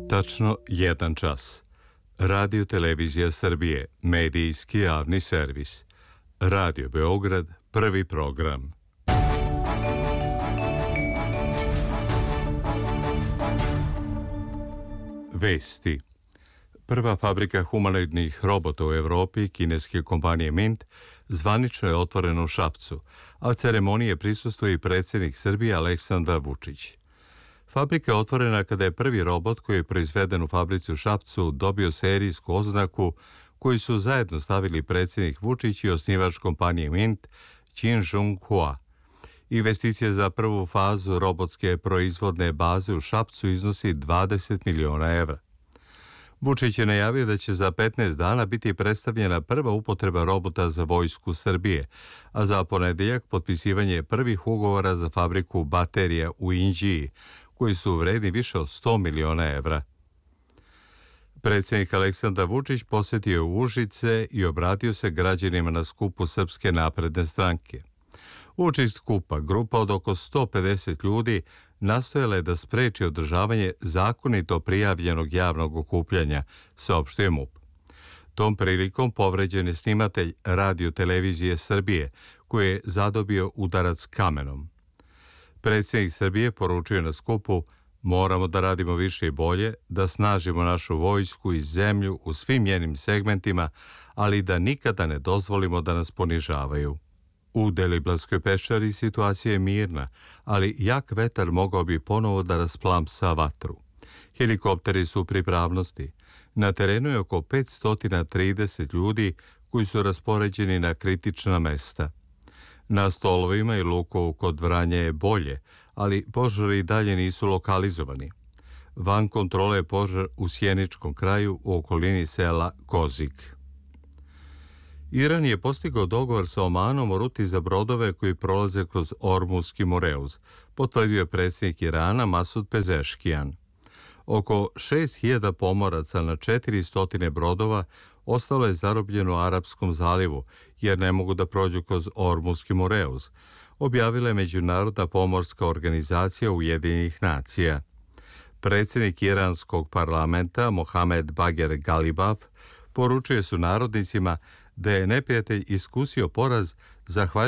Tačno 1 čas. Radio Televizija Srbije, medijski javni servis. Radio Beograd, prvi program. Vesti. Prva fabrika humanoidnih robota u Evropi, kineske kompanije Mint, zvanično je otvorena u Šapcu, a ceremonije prisustvuje i predsjednik Srbije Aleksandar Vučić. Fabrika je otvorena kada je prvi robot koji je proizveden u fabrici u Šapcu dobio serijsku oznaku koju su zajedno stavili predsjednik Vučić i osnivač kompanije Mint, Qin Hua. Investicija za prvu fazu robotske proizvodne baze u Šapcu iznosi 20 miliona evra. Vučić je najavio da će za 15 dana biti predstavljena prva upotreba robota za vojsku Srbije, a za ponedeljak potpisivanje prvih ugovora za fabriku baterija u Inđiji, koji su vredni više od 100 miliona evra. Predsjednik Aleksandar Vučić posjetio je Užice i obratio se građanima na skupu Srpske napredne stranke. Uoči skupa, grupa od oko 150 ljudi nastojala je da spreči održavanje zakonito prijavljenog javnog okupljanja, saopštio MUP. Tom prilikom povređen je snimatelj Radio Televizije Srbije, koji je zadobio udarac kamenom. Predsjednik Srbije poručio na skupu: moramo da radimo više i bolje, da snažimo našu vojsku i zemlju u svim njenim segmentima, ali da nikada ne dozvolimo da nas ponižavaju. U Deliblatskoj peščari situacija je mirna, ali jak vetar mogao bi ponovo da rasplamsa vatru. Helikopteri su u pripravnosti. Na terenu je oko 530 ljudi koji su raspoređeni na kritična mesta. Na stolovima i luku kod Vranja je bolje, ali požari i dalje nisu lokalizovani. Van kontrole je požar u Sjeničkom kraju u okolini sela Kozik. Iran je postigao dogovor sa Omanom o ruti za brodove koji prolaze kroz Ormuzski Moreuz, potvrdio je predsjednik Irana Masud Pezeškijan. Oko 6.000 pomoraca na 400 brodova ostalo je zarobljeno u Arapskom zalivu, jer ne mogu da prođu kroz Ormuzski Moreuz, objavila je Međunarodna pomorska organizacija Ujedinjenih nacija. Predsjednik iranskog parlamenta Mohamed Bager Galibaf poručuje su narodnicima da je neprijatelj iskusio poraz zahvaljujući